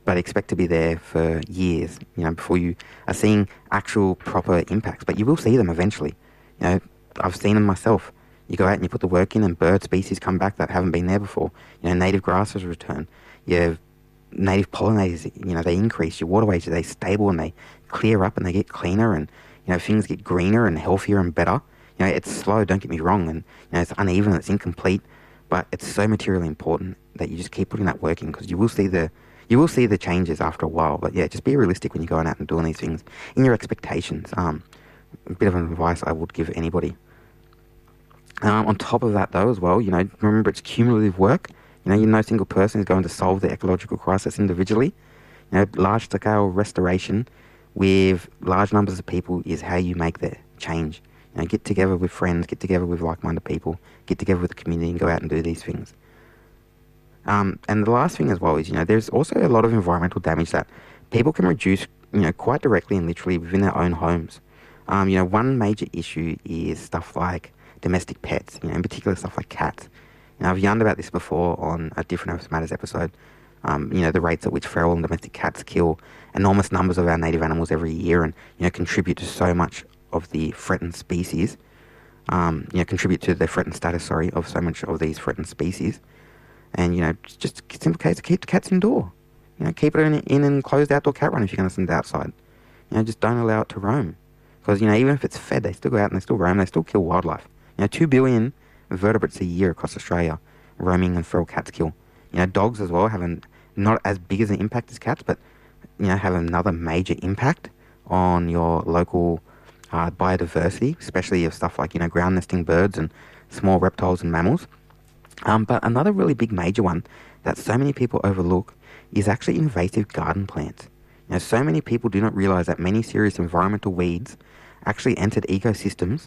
but expect to be there for years, before you are seeing actual proper impacts. But you will see them eventually. I've seen them myself. You go out and you put the work in and bird species come back that haven't been there before. Native grasses return. Your native pollinators, they increase. Your waterways, they stable and they clear up and they get cleaner and, things get greener and healthier and better. It's slow, don't get me wrong, and, it's uneven, it's incomplete, but it's so materially important that you just keep putting that work in, because you will see the changes after a while. But yeah, just be realistic when you're going out and doing these things in your expectations. A bit of advice I would give anybody. On top of that, though, as well, remember it's cumulative work. No single person is going to solve the ecological crisis individually. Large-scale restoration with large numbers of people is how you make the change. Get together with friends, get together with like-minded people, get together with the community and go out and do these things. And the last thing as well is, there's also a lot of environmental damage that people can reduce, quite directly and literally within their own homes. One major issue is stuff like domestic pets, in particular stuff like cats. I've yarned about this before on a different Earth Matters episode. The rates at which feral and domestic cats kill enormous numbers of our native animals every year and, contribute to so much of the threatened species, contribute to the threatened status, of so much of these threatened species. And, just a simple case of keep the cats indoor. Keep it in an enclosed outdoor cat run if you're going to send it outside. Just don't allow it to roam. Because, even if it's fed, they still go out and they still roam, they still kill wildlife. 2 billion vertebrates a year across Australia, roaming and feral cats kill. Dogs as well have not as big as an impact as cats, but, have another major impact on your local biodiversity, especially of stuff like, ground nesting birds and small reptiles and mammals. But another really big major one that so many people overlook is actually invasive garden plants. So many people do not realise that many serious environmental weeds actually entered ecosystems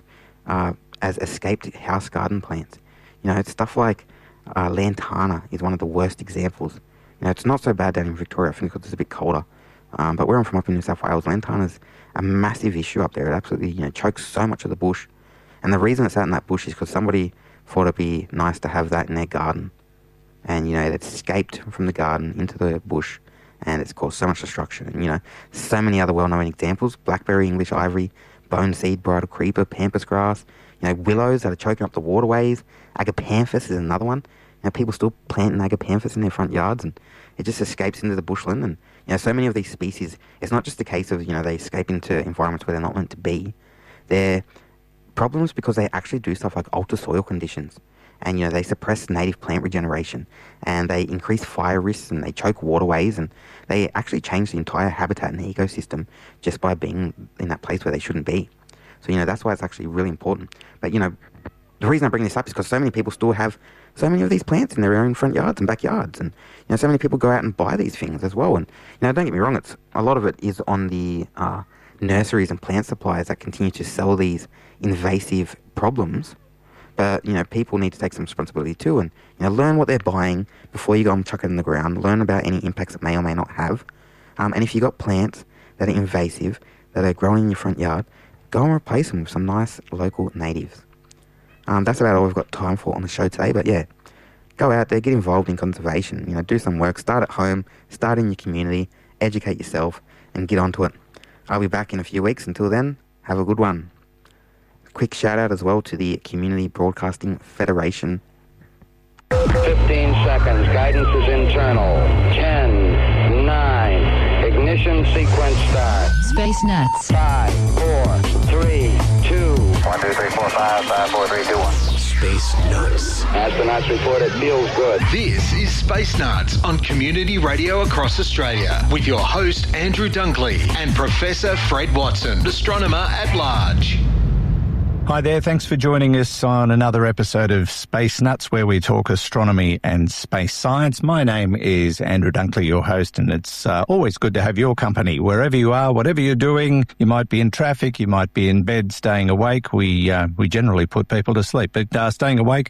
as escaped house garden plants. It's stuff like lantana is one of the worst examples. It's not so bad down in Victoria, I think, because it's a bit colder. But where I'm from up in New South Wales, lantana's a massive issue up there. It absolutely, chokes so much of the bush. And the reason it's out in that bush is because somebody thought it'd be nice to have that in their garden. And, it's escaped from the garden into the bush, and it's caused so much destruction. And, so many other well-known examples: blackberry, English ivory, bone seed, bridal creeper, pampas grass, willows that are choking up the waterways. Agapanthus is another one. People still planting agapanthus in their front yards, and it just escapes into the bushland. And, so many of these species, it's not just a case of, they escape into environments where they're not meant to be. They're problems because they actually do stuff like alter soil conditions. And, they suppress native plant regeneration, and they increase fire risks, and they choke waterways, and they actually change the entire habitat and the ecosystem just by being in that place where they shouldn't be. So, that's why it's actually really important. But, the reason I bring this up is because so many people still have so many of these plants in their own front yards and backyards. And, so many people go out and buy these things as well. And, don't get me wrong, a lot of it is on the nurseries and plant suppliers that continue to sell these invasive problems. But, people need to take some responsibility too and, learn what they're buying before you go and chuck it in the ground. Learn about any impacts it may or may not have. And if you've got plants that are invasive, that are growing in your front yard, go and replace them with some nice local natives. That's about all we've got time for on the show today. But yeah, go out there, get involved in conservation. Do some work. Start at home, start in your community, educate yourself, and get onto it. I'll be back in a few weeks. Until then, have a good one. Quick shout out as well to the Community Broadcasting Federation. 15 seconds. Guidance is internal. 10, 9. Ignition sequence start. Space Nuts. 5, 4, 3, 2. 1, 2, 3, 4, 5, 5, 4, 3, 2, 1. Space Nuts. Astronauts report it feels good. This is Space Nuts on Community Radio across Australia with your host Andrew Dunkley and Professor Fred Watson, astronomer at large. Hi there, thanks for joining us on another episode of Space Nuts, where we talk astronomy and space science. My name is Andrew Dunkley, your host, and it's always good to have your company. Wherever you are, whatever you're doing, you might be in traffic, you might be in bed, staying awake. We generally put people to sleep, but staying awake.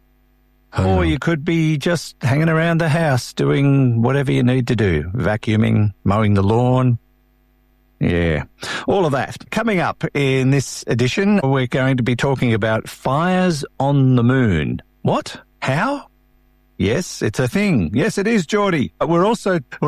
Or you could be just hanging around the house doing whatever you need to do, vacuuming, mowing the lawn. Yeah, all of that. Coming up in this edition, we're going to be talking about fires on the moon. What? How? Yes, it's a thing. Yes, it is, Geordie. We're also